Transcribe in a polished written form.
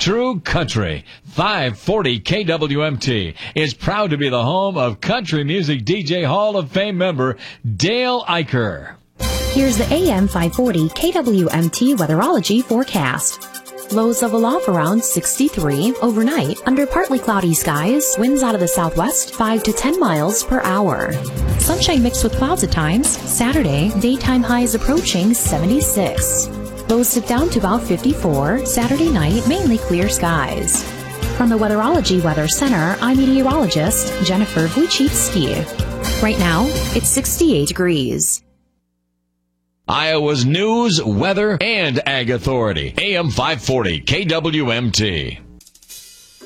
true country. 540 KWMT is proud to be the home of Country Music DJ Hall of Fame member Dale Eicher. Here's the AM 540 KWMT weatherology forecast. Lows level off around 63 overnight under partly cloudy skies, winds out of the southwest 5 to 10 miles per hour. Sunshine mixed with clouds at times. Saturday, daytime highs approaching 76. Lows dip down to about 54. Saturday night, mainly clear skies. From the Weatherology Weather Center, I'm meteorologist Jennifer Wojcicki. Right now, it's 68 degrees. Iowa's news, weather, and ag authority. AM 540 KWMT.